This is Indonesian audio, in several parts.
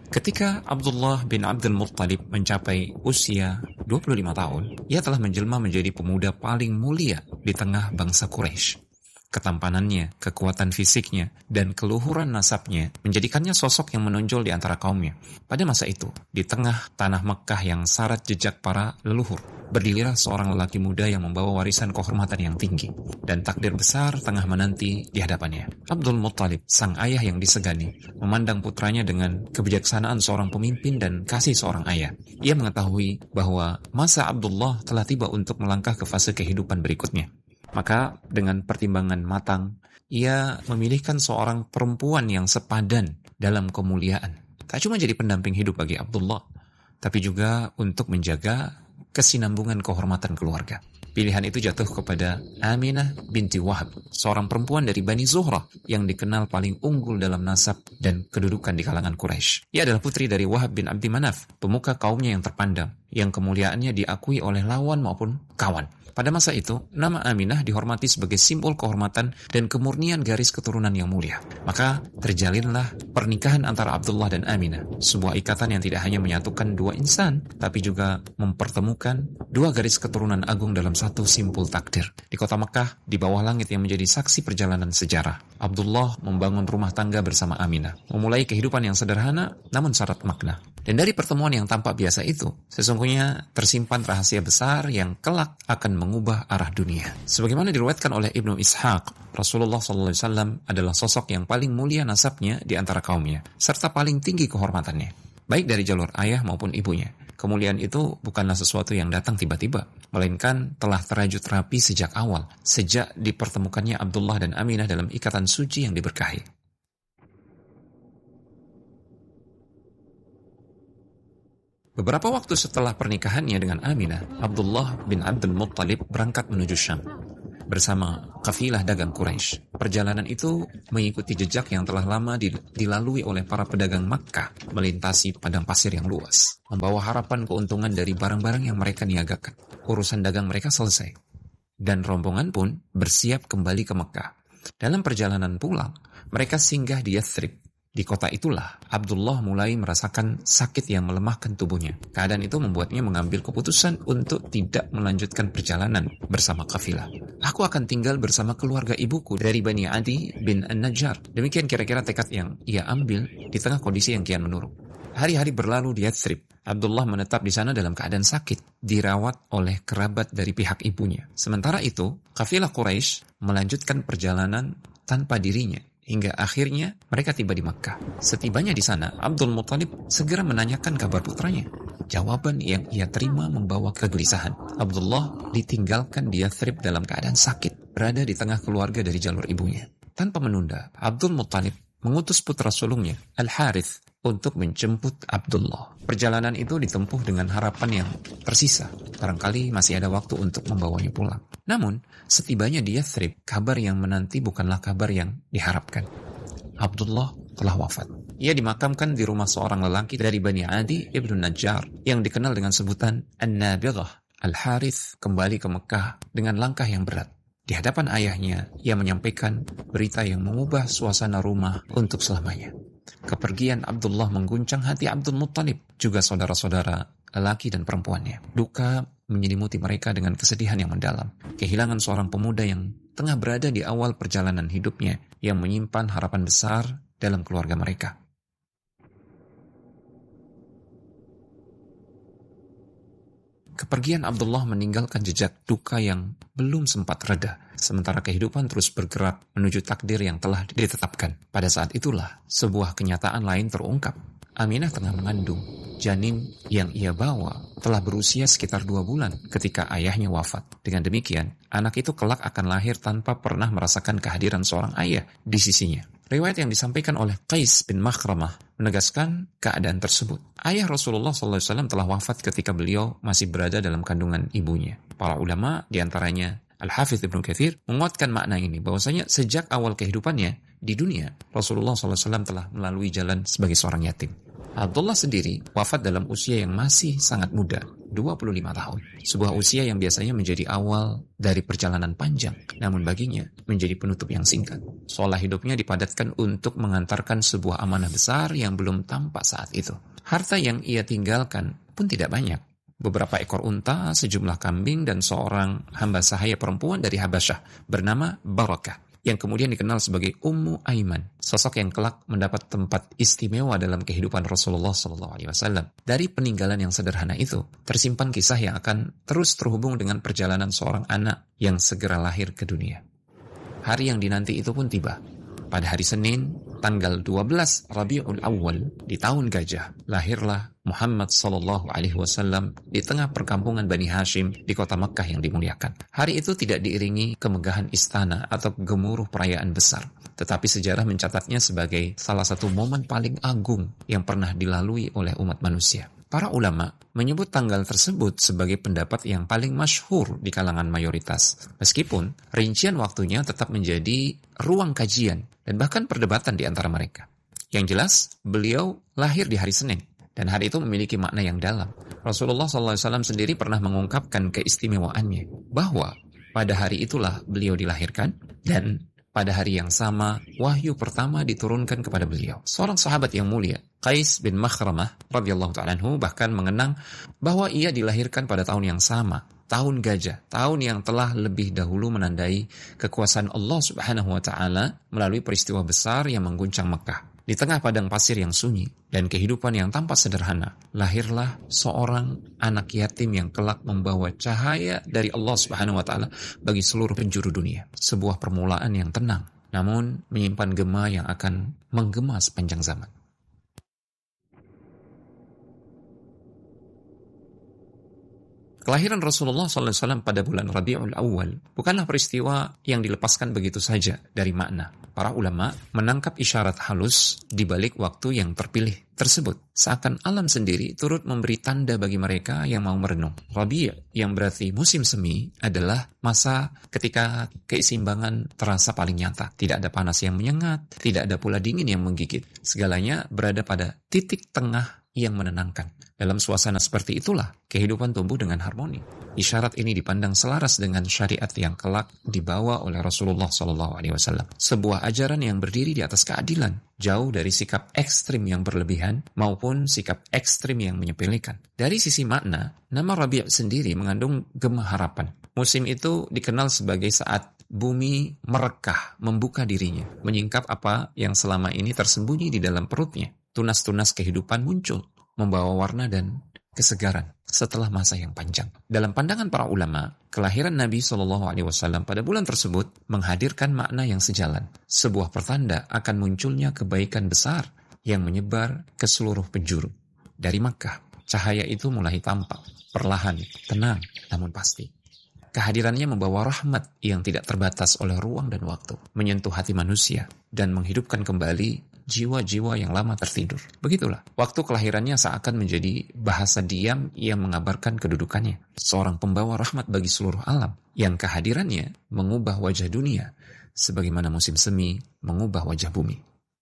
Ketika Abdullah bin Abdul Muttalib mencapai usia 25 tahun, ia telah menjelma menjadi pemuda paling mulia di tengah bangsa Quraisy. Ketampanannya, kekuatan fisiknya, dan keluhuran nasabnya menjadikannya sosok yang menonjol di antara kaumnya. Pada masa itu, di tengah tanah Mekkah yang syarat jejak para leluhur, berdirilah seorang lelaki muda yang membawa warisan kehormatan yang tinggi, dan takdir besar tengah menanti di hadapannya. Abdul Muttalib, sang ayah yang disegani, memandang putranya dengan kebijaksanaan seorang pemimpin dan kasih seorang ayah. Ia mengetahui bahwa masa Abdullah telah tiba untuk melangkah ke fase kehidupan berikutnya. Maka dengan pertimbangan matang, ia memilihkan seorang perempuan yang sepadan dalam kemuliaan. Tak cuma jadi pendamping hidup bagi Abdullah, tapi juga untuk menjaga kesinambungan kehormatan keluarga. Pilihan itu jatuh kepada Aminah binti Wahab, seorang perempuan dari Bani Zuhrah yang dikenal paling unggul dalam nasab dan kedudukan di kalangan Quraisy. Ia adalah putri dari Wahab bin Abdi Manaf, pemuka kaumnya yang terpandang, yang kemuliaannya diakui oleh lawan maupun kawan. Pada masa itu, nama Aminah dihormati sebagai simbol kehormatan dan kemurnian garis keturunan yang mulia. Maka terjalinlah pernikahan antara Abdullah dan Aminah, sebuah ikatan yang tidak hanya menyatukan dua insan, tapi juga mempertemukan dua garis keturunan agung dalam satu simpul takdir. Di kota Mekah, di bawah langit yang menjadi saksi perjalanan sejarah, Abdullah membangun rumah tangga bersama Aminah, memulai kehidupan yang sederhana namun syarat makna. Dan dari pertemuan yang tampak biasa itu, sesungguhnya tersimpan rahasia besar yang kelak akan mengubah arah dunia. Sebagaimana diriwayatkan oleh Ibnu Ishaq, Rasulullah SAW adalah sosok yang paling mulia nasabnya di antara kaumnya, serta paling tinggi kehormatannya, baik dari jalur ayah maupun ibunya. Kemuliaan itu bukanlah sesuatu yang datang tiba-tiba, melainkan telah terajut rapi sejak awal, sejak dipertemukannya Abdullah dan Aminah dalam ikatan suci yang diberkahi. Beberapa waktu setelah pernikahannya dengan Aminah, Abdullah bin Abdul Muttalib berangkat menuju Syam bersama kafilah dagang Quraisy. Perjalanan itu mengikuti jejak yang telah lama dilalui oleh para pedagang Makkah, melintasi padang pasir yang luas, membawa harapan keuntungan dari barang-barang yang mereka niagakan. Urusan dagang mereka selesai, dan rombongan pun bersiap kembali ke Makkah. Dalam perjalanan pulang, mereka singgah di Yathrib. Di kota itulah Abdullah mulai merasakan sakit yang melemahkan tubuhnya. Keadaan itu membuatnya mengambil keputusan untuk tidak melanjutkan perjalanan bersama kafilah. Aku akan tinggal bersama keluarga ibuku dari Bani Adi bin An-Najjar. Demikian kira-kira tekad yang ia ambil di tengah kondisi yang kian menurun. Hari-hari berlalu di Yathrib. Abdullah menetap di sana dalam keadaan sakit, dirawat oleh kerabat dari pihak ibunya. Sementara itu, kafilah Quraisy melanjutkan perjalanan tanpa dirinya, hingga akhirnya mereka tiba di Makkah. Setibanya di sana, Abdul Muttalib segera menanyakan kabar putranya. Jawaban yang ia terima membawa kegelisahan. Abdullah ditinggalkan di Yathrib dalam keadaan sakit, berada di tengah keluarga dari jalur ibunya. Tanpa menunda, Abdul Muttalib mengutus putra sulungnya, Al-Harith, untuk menjemput Abdullah. Perjalanan itu ditempuh dengan harapan yang tersisa. Barangkali masih ada waktu untuk membawanya pulang. Namun, setibanya di Yathrib, kabar yang menanti bukanlah kabar yang diharapkan. Abdullah telah wafat. Ia dimakamkan di rumah seorang lelaki dari Bani Adi ibn Najjar yang dikenal dengan sebutan An-Nabirah. Al-Harith kembali ke Mekah dengan langkah yang berat. Di hadapan ayahnya, ia menyampaikan berita yang mengubah suasana rumah untuk selamanya. Kepergian Abdullah mengguncang hati Abdul Muttalib, juga saudara-saudara lelaki dan perempuannya. Duka menyelimuti mereka dengan kesedihan yang mendalam. Kehilangan seorang pemuda yang tengah berada di awal perjalanan hidupnya, yang menyimpan harapan besar dalam keluarga mereka. Kepergian Abdullah meninggalkan jejak duka yang belum sempat reda, sementara kehidupan terus bergerak menuju takdir yang telah ditetapkan. Pada saat itulah, sebuah kenyataan lain terungkap. Aminah tengah mengandung. Janin yang ia bawa telah berusia sekitar 2 bulan ketika ayahnya wafat. Dengan demikian, anak itu kelak akan lahir tanpa pernah merasakan kehadiran seorang ayah di sisinya. Riwayat yang disampaikan oleh Qais bin Makhramah menegaskan keadaan tersebut. Ayah Rasulullah SAW telah wafat ketika beliau masih berada dalam kandungan ibunya. Para ulama, diantaranya Al-Hafidh Ibnu Katsir, menguatkan makna ini, bahwasanya sejak awal kehidupannya di dunia, Rasulullah SAW telah melalui jalan sebagai seorang yatim. Abdullah sendiri wafat dalam usia yang masih sangat muda, 25 tahun. Sebuah usia yang biasanya menjadi awal dari perjalanan panjang, namun baginya menjadi penutup yang singkat. Seolah hidupnya dipadatkan untuk mengantarkan sebuah amanah besar yang belum tampak saat itu. Harta yang ia tinggalkan pun tidak banyak. Beberapa ekor unta, sejumlah kambing, dan seorang hamba sahaya perempuan dari Habasyah bernama Barakah, yang kemudian dikenal sebagai Ummu Aiman, sosok yang kelak mendapat tempat istimewa dalam kehidupan Rasulullah SAW. Dari peninggalan yang sederhana itu, tersimpan kisah yang akan terus terhubung dengan perjalanan seorang anak yang segera lahir ke dunia. Hari yang dinanti itu pun tiba. Pada hari Senin, tanggal 12 Rabiul Awal di tahun gajah, lahirlah Muhammad SAW di tengah perkampungan Bani Hashim di kota Makkah yang dimuliakan. Hari itu tidak diiringi kemegahan istana atau gemuruh perayaan besar, tetapi sejarah mencatatnya sebagai salah satu momen paling agung yang pernah dilalui oleh umat manusia. Para ulama menyebut tanggal tersebut sebagai pendapat yang paling masyhur di kalangan mayoritas, meskipun rincian waktunya tetap menjadi ruang kajian dan bahkan perdebatan di antara mereka. Yang jelas, beliau lahir di hari Senin, dan hari itu memiliki makna yang dalam. Rasulullah SAW sendiri pernah mengungkapkan keistimewaannya, bahwa pada hari itulah beliau dilahirkan, dan pada hari yang sama, wahyu pertama diturunkan kepada beliau. Seorang sahabat yang mulia, Qais bin Makhramah radhiyallahu ta'ala anhu, bahkan mengenang bahwa ia dilahirkan pada tahun yang sama, tahun gajah, tahun yang telah lebih dahulu menandai kekuasaan Allah Subhanahu wa taala melalui peristiwa besar yang mengguncang Mekah. Di tengah padang pasir yang sunyi dan kehidupan yang tampak sederhana, lahirlah seorang anak yatim yang kelak membawa cahaya dari Allah Subhanahu wa taala bagi seluruh penjuru dunia. Sebuah permulaan yang tenang, namun menyimpan gema yang akan menggema sepanjang zaman. Kelahiran Rasulullah SAW pada bulan Rabiul Awal bukanlah peristiwa yang dilepaskan begitu saja dari makna. Para ulama menangkap isyarat halus di balik waktu yang terpilih tersebut. Seakan alam sendiri turut memberi tanda bagi mereka yang mau merenung. Rabi' yang berarti musim semi adalah masa ketika keseimbangan terasa paling nyata. Tidak ada panas yang menyengat, tidak ada pula dingin yang menggigit. Segalanya berada pada titik tengah yang menenangkan. Dalam suasana seperti itulah kehidupan tumbuh dengan harmoni. Isyarat ini dipandang selaras dengan syariat yang kelak dibawa oleh Rasulullah SAW. Sebuah ajaran yang berdiri di atas keadilan, jauh dari sikap ekstrim yang berlebihan maupun sikap ekstrim yang menyepelekan. Dari sisi makna, nama Rabi' sendiri mengandung gema harapan. Musim itu dikenal sebagai saat bumi merekah, membuka dirinya, menyingkap apa yang selama ini tersembunyi di dalam perutnya. Tunas-tunas kehidupan muncul, membawa warna dan kesegaran setelah masa yang panjang. Dalam pandangan para ulama, kelahiran Nabi SAW pada bulan tersebut menghadirkan makna yang sejalan, sebuah pertanda akan munculnya kebaikan besar yang menyebar ke seluruh penjuru. Dari Makkah, cahaya itu mulai tampak, perlahan, tenang, namun pasti. Kehadirannya membawa rahmat yang tidak terbatas oleh ruang dan waktu, menyentuh hati manusia dan menghidupkan kembali jiwa-jiwa yang lama tertidur. Begitulah, waktu kelahirannya seakan menjadi bahasa diam yang mengabarkan kedudukannya. Seorang pembawa rahmat bagi seluruh alam, yang kehadirannya mengubah wajah dunia, sebagaimana musim semi mengubah wajah bumi.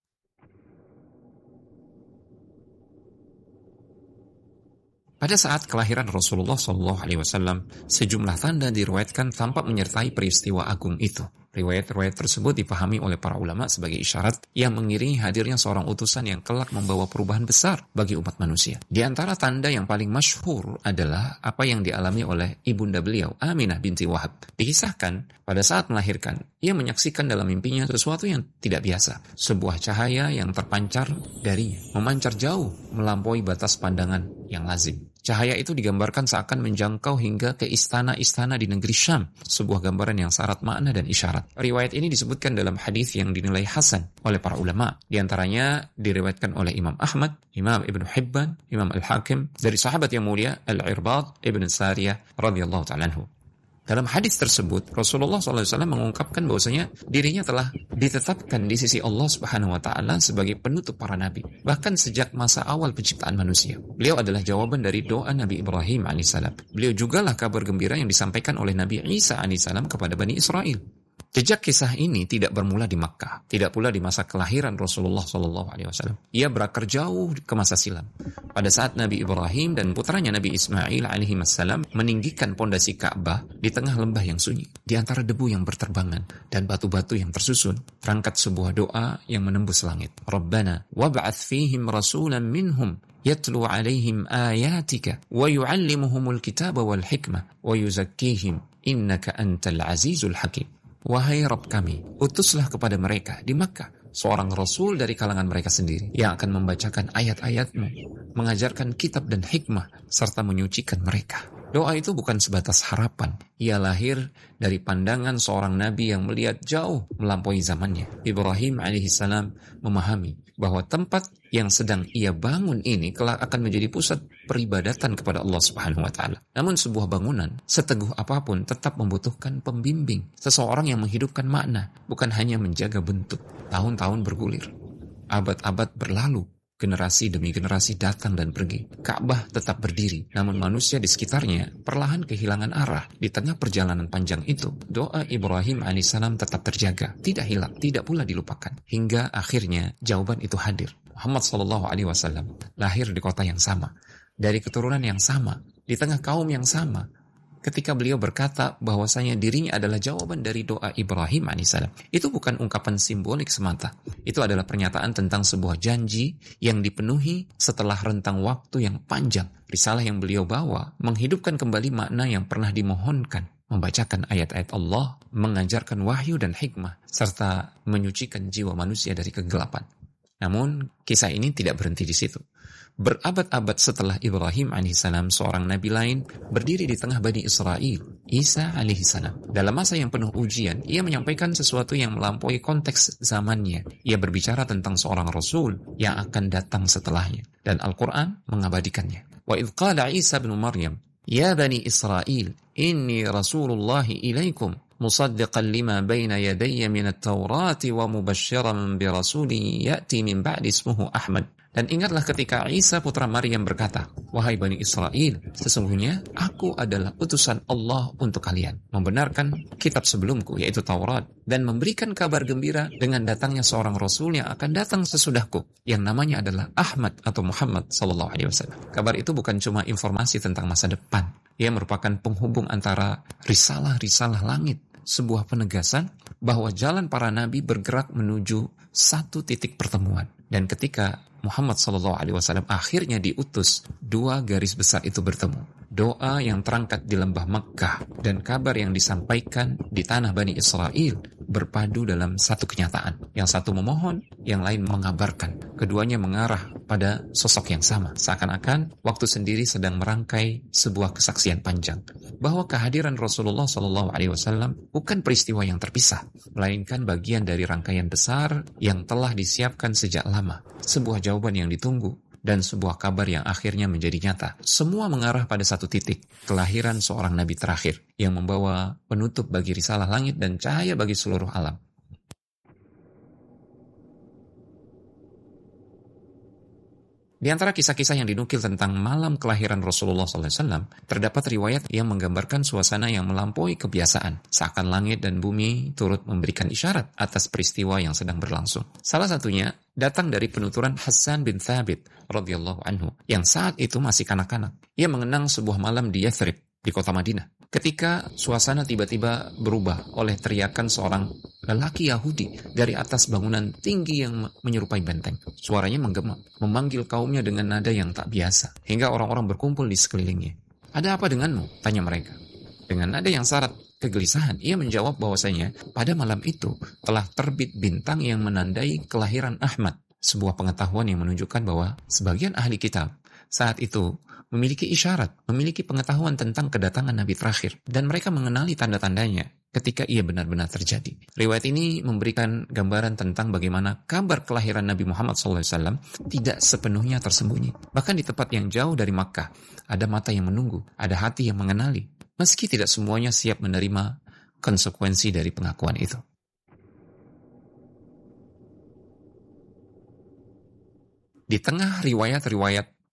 Pada saat kelahiran Rasulullah SAW, sejumlah tanda diriwayatkan tampak menyertai peristiwa agung itu. Riwayat-riwayat tersebut dipahami oleh para ulama sebagai isyarat yang mengiringi hadirnya seorang utusan yang kelak membawa perubahan besar bagi umat manusia. Di antara tanda yang paling masyhur adalah apa yang dialami oleh ibunda beliau, Aminah binti Wahab. Dikisahkan, pada saat melahirkan, ia menyaksikan dalam mimpinya sesuatu yang tidak biasa. Sebuah cahaya yang terpancar darinya, memancar jauh melampaui batas pandangan yang lazim. Cahaya itu digambarkan seakan menjangkau hingga ke istana-istana di negeri Syam, sebuah gambaran yang syarat makna dan isyarat. Riwayat ini disebutkan dalam hadis yang dinilai hasan oleh para ulama. Di antaranya diriwayatkan oleh Imam Ahmad, Imam Ibn Hibban, Imam Al-Hakim dari sahabat yang mulia Al-Irbad Ibn Sariyah radhiyallahu ta'ala anhu. Dalam hadis tersebut, Rasulullah SAW mengungkapkan bahwasanya dirinya telah ditetapkan di sisi Allah Subhanahu wa taala sebagai penutup para nabi, bahkan sejak masa awal penciptaan manusia. Beliau adalah jawaban dari doa Nabi Ibrahim alaihissalam. Beliau jugalah kabar gembira yang disampaikan oleh Nabi Isa alaihissalam kepada Bani Israel. Jejak kisah ini tidak bermula di Makkah, tidak pula di masa kelahiran Rasulullah SAW. Ia berakar jauh ke masa silam. Pada saat Nabi Ibrahim dan putranya Nabi Ismail alaihissalam meninggikan pondasi Ka'bah di tengah lembah yang sunyi, di antara debu yang berterbangan dan batu-batu yang tersusun, terangkat sebuah doa yang menembus langit. Rabbana wab'ats fihim rasulan minhum yatlu alaihim ayatika wa yu'allimuhumul kitaba wal hikmah wa yuzakkihim innaka antal azizul hakim. Wahai Rabb kami, utuslah kepada mereka di Makkah seorang Rasul dari kalangan mereka sendiri yang akan membacakan ayat-ayat-Mu, mengajarkan kitab dan hikmah, serta menyucikan mereka. Doa itu bukan sebatas harapan. Ia lahir dari pandangan seorang nabi yang melihat jauh melampaui zamannya. Ibrahim alaihissalam memahami bahwa tempat yang sedang ia bangun ini kelak akan menjadi pusat peribadatan kepada Allah Subhanahu wa taala. Namun sebuah bangunan seteguh apapun tetap membutuhkan pembimbing, seseorang yang menghidupkan makna, bukan hanya menjaga bentuk. Tahun-tahun bergulir, abad-abad berlalu, generasi demi generasi datang dan pergi. Ka'bah tetap berdiri, namun manusia di sekitarnya perlahan kehilangan arah. Di tengah perjalanan panjang itu, doa Ibrahim alaihissalam tetap terjaga, tidak hilang, tidak pula dilupakan. Hingga akhirnya jawaban itu hadir. Muhammad SAW lahir di kota yang sama, dari keturunan yang sama, di tengah kaum yang sama. Ketika beliau berkata bahwasanya dirinya adalah jawaban dari doa Ibrahim alaihissalam, itu bukan ungkapan simbolik semata. Itu adalah pernyataan tentang sebuah janji yang dipenuhi setelah rentang waktu yang panjang. Risalah yang beliau bawa menghidupkan kembali makna yang pernah dimohonkan, membacakan ayat-ayat Allah, mengajarkan wahyu dan hikmah, serta menyucikan jiwa manusia dari kegelapan. Namun, kisah ini tidak berhenti di situ. Berabad-abad setelah Ibrahim alaihissalam, seorang nabi lain berdiri di tengah Bani Israel, Isa alaihissalam. Dalam masa yang penuh ujian, ia menyampaikan sesuatu yang melampaui konteks zamannya. Ia berbicara tentang seorang rasul yang akan datang setelahnya, dan Al-Quran mengabadikannya. Wa idh qala Isa bin Maryam, ya Bani Israel, inni rasulullahi ilaikum, musaddiqan lima baina yadayya min at-taurati wa mubashiran bi rasulin ya'ti min ba'di ismuhu Ahmad. Dan ingatlah ketika Isa putra Maryam berkata, wahai Bani Israel, sesungguhnya aku adalah utusan Allah untuk kalian, membenarkan kitab sebelumku yaitu Taurat, dan memberikan kabar gembira dengan datangnya seorang Rasul yang akan datang sesudahku, yang namanya adalah Ahmad atau Muhammad SAW. Kabar itu bukan cuma informasi tentang masa depan, ia merupakan penghubung antara risalah-risalah langit, sebuah penegasan bahwa jalan para nabi bergerak menuju satu titik pertemuan. Dan ketika Muhammad SAW akhirnya diutus, dua garis besar itu bertemu. Doa yang terangkat di lembah Mekkah dan kabar yang disampaikan di tanah Bani Israel berpadu dalam satu kenyataan. Yang satu memohon, yang lain mengabarkan. Keduanya mengarah pada sosok yang sama. Seakan-akan waktu sendiri sedang merangkai sebuah kesaksian panjang bahwa kehadiran Rasulullah SAW bukan peristiwa yang terpisah, melainkan bagian dari rangkaian besar yang telah disiapkan sejak lama. Sebuah jawaban yang ditunggu dan sebuah kabar yang akhirnya menjadi nyata. Semua mengarah pada satu titik, kelahiran seorang nabi terakhir yang membawa penutup bagi risalah langit dan cahaya bagi seluruh alam. Di antara kisah-kisah yang dinukil tentang malam kelahiran Rasulullah SAW, terdapat riwayat yang menggambarkan suasana yang melampaui kebiasaan, seakan langit dan bumi turut memberikan isyarat atas peristiwa yang sedang berlangsung. Salah satunya datang dari penuturan Hassan bin Thabit radhiyallahu anhu, yang saat itu masih kanak-kanak. Ia mengenang sebuah malam di Yathrib, di kota Madinah, ketika suasana tiba-tiba berubah oleh teriakan seorang lelaki Yahudi dari atas bangunan tinggi yang menyerupai benteng. Suaranya menggema, memanggil kaumnya dengan nada yang tak biasa, hingga orang-orang berkumpul di sekelilingnya. Ada apa denganmu? Tanya mereka. Dengan nada yang syarat kegelisahan, ia menjawab bahwasanya pada malam itu telah terbit bintang yang menandai kelahiran Ahmad. Sebuah pengetahuan yang menunjukkan bahwa sebagian ahli kitab saat itu memiliki isyarat, memiliki pengetahuan tentang kedatangan Nabi terakhir, dan mereka mengenali tanda-tandanya ketika ia benar-benar terjadi. Riwayat ini memberikan gambaran tentang bagaimana kabar kelahiran Nabi Muhammad SAW tidak sepenuhnya tersembunyi. Bahkan di tempat yang jauh dari Makkah, ada mata yang menunggu, ada hati yang mengenali, meski tidak semuanya siap menerima konsekuensi dari pengakuan itu. Di tengah riwayat-riwayat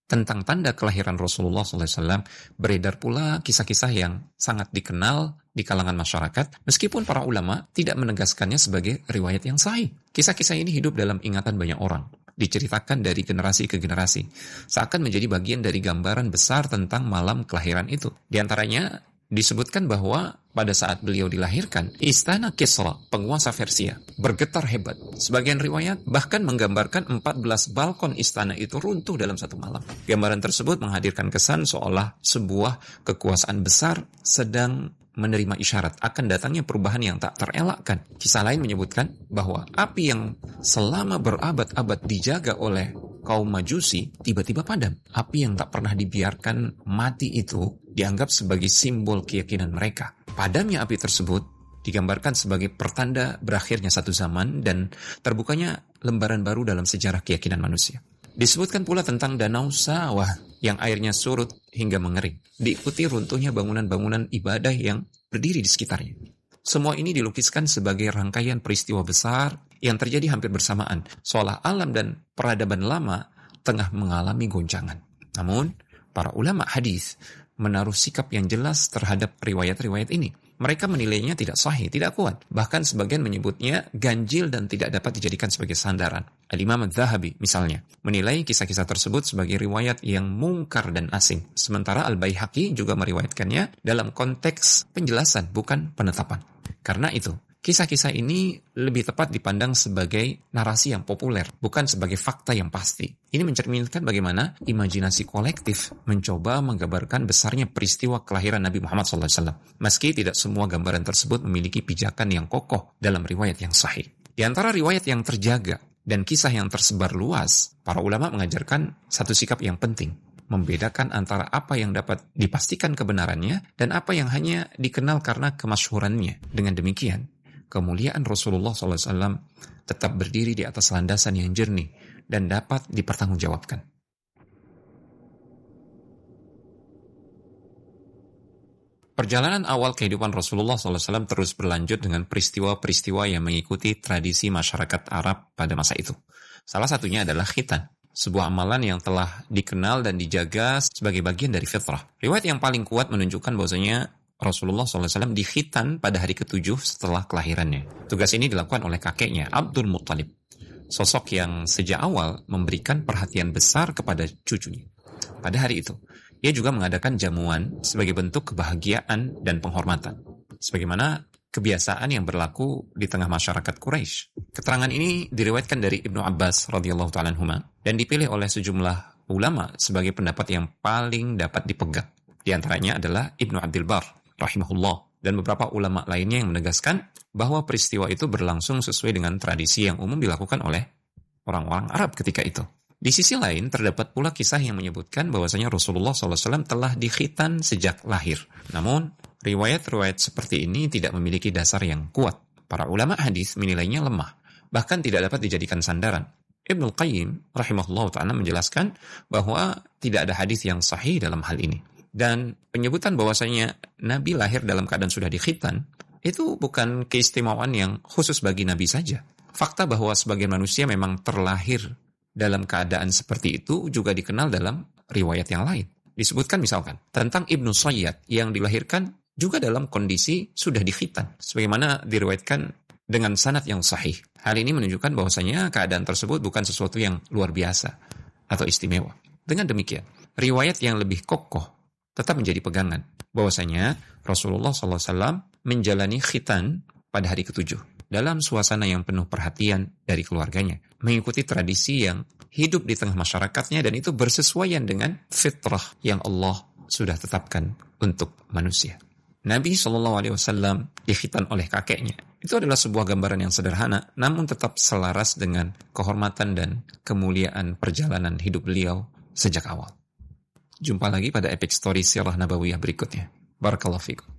Tentang tanda kelahiran Rasulullah SAW, beredar pula kisah-kisah yang sangat dikenal di kalangan masyarakat, meskipun para ulama tidak menegaskannya sebagai riwayat yang sahih. Kisah-kisah ini hidup dalam ingatan banyak orang, diceritakan dari generasi ke generasi, seakan menjadi bagian dari gambaran besar tentang malam kelahiran itu. Di antaranya, disebutkan bahwa pada saat beliau dilahirkan, istana Kisra, penguasa Persia, bergetar hebat. Sebagian riwayat bahkan menggambarkan 14 balkon istana itu runtuh dalam satu malam. Gambaran tersebut menghadirkan kesan seolah sebuah kekuasaan besar sedang menerima isyarat akan datangnya perubahan yang tak terelakkan. Kisah lain menyebutkan bahwa api yang selama berabad-abad dijaga oleh kaum Majusi tiba-tiba padam. Api yang tak pernah dibiarkan mati itu dianggap sebagai simbol keyakinan mereka. Padamnya api tersebut digambarkan sebagai pertanda berakhirnya satu zaman dan terbukanya lembaran baru dalam sejarah keyakinan manusia. Disebutkan pula tentang danau Sawah yang airnya surut hingga mengering, diikuti runtuhnya bangunan-bangunan ibadah yang berdiri di sekitarnya. Semua ini dilukiskan sebagai rangkaian peristiwa besar yang terjadi hampir bersamaan, seolah alam dan peradaban lama tengah mengalami goncangan. Namun, para ulama hadis menaruh sikap yang jelas terhadap riwayat-riwayat ini. Mereka menilainya tidak sahih, tidak kuat. Bahkan sebagian menyebutnya ganjil dan tidak dapat dijadikan sebagai sandaran. Al-Imam Adz-Dzahabi misalnya menilai kisah-kisah tersebut sebagai riwayat yang mungkar dan asing. Sementara Al-Baihaqi juga meriwayatkannya dalam konteks penjelasan, bukan penetapan. Karena itu, kisah-kisah ini lebih tepat dipandang sebagai narasi yang populer, bukan sebagai fakta yang pasti. Ini mencerminkan bagaimana imajinasi kolektif mencoba menggambarkan besarnya peristiwa kelahiran Nabi Muhammad SAW. Meski tidak semua gambaran tersebut memiliki pijakan yang kokoh dalam riwayat yang sahih. Di antara riwayat yang terjaga dan kisah yang tersebar luas, para ulama mengajarkan satu sikap yang penting, membedakan antara apa yang dapat dipastikan kebenarannya dan apa yang hanya dikenal karena kemasyhurannya. Dengan demikian, kemuliaan Rasulullah SAW tetap berdiri di atas landasan yang jernih dan dapat dipertanggungjawabkan. Perjalanan awal kehidupan Rasulullah SAW terus berlanjut dengan peristiwa-peristiwa yang mengikuti tradisi masyarakat Arab pada masa itu. Salah satunya adalah khitan, sebuah amalan yang telah dikenal dan dijaga sebagai bagian dari fitrah. Riwayat yang paling kuat menunjukkan bahwasanya Rasulullah SAW dikhitan pada hari ke-7 setelah kelahirannya. Tugas ini dilakukan oleh kakeknya, Abdul Muttalib. Sosok yang sejak awal memberikan perhatian besar kepada cucunya. Pada hari itu, ia juga mengadakan jamuan sebagai bentuk kebahagiaan dan penghormatan. Sebagaimana kebiasaan yang berlaku di tengah masyarakat Quraisy. Keterangan ini diriwayatkan dari Ibnu Abbas radhiyallahu ta'ala anhuma dan dipilih oleh sejumlah ulama sebagai pendapat yang paling dapat dipegang. Di antaranya adalah Ibnu Abdul Bar rahimahullah dan beberapa ulama lainnya yang menegaskan bahwa peristiwa itu berlangsung sesuai dengan tradisi yang umum dilakukan oleh orang-orang Arab ketika itu. Di sisi lain, terdapat pula kisah yang menyebutkan bahwasanya Rasulullah SAW telah dikhitan sejak lahir. Namun, riwayat-riwayat seperti ini tidak memiliki dasar yang kuat. Para ulama hadis menilainya lemah, bahkan tidak dapat dijadikan sandaran. Ibnul Qayyim rahimahullah ta'ala menjelaskan bahwa tidak ada hadis yang sahih dalam hal ini. Dan penyebutan bahwasanya Nabi lahir dalam keadaan sudah dikhitan, itu bukan keistimewaan yang khusus bagi Nabi saja. Fakta bahwa sebagian manusia memang terlahir dalam keadaan seperti itu juga dikenal dalam riwayat yang lain. Disebutkan misalkan tentang Ibnu Sayyad yang dilahirkan juga dalam kondisi sudah dikhitan, sebagaimana diriwayatkan dengan sanad yang sahih. Hal ini menunjukkan bahwasanya keadaan tersebut bukan sesuatu yang luar biasa atau istimewa. Dengan demikian, riwayat yang lebih kokoh tetap menjadi pegangan bahwasanya Rasulullah SAW menjalani khitan pada hari ke-7 dalam suasana yang penuh perhatian dari keluarganya, mengikuti tradisi yang hidup di tengah masyarakatnya dan itu bersesuaian dengan fitrah yang Allah sudah tetapkan untuk manusia. Nabi SAW dikhitan oleh kakeknya. Itu adalah sebuah gambaran yang sederhana, namun tetap selaras dengan kehormatan dan kemuliaan perjalanan hidup beliau sejak awal. Jumpa lagi pada epic story Sirah Nabawiyah berikutnya. Barakallahu fikum.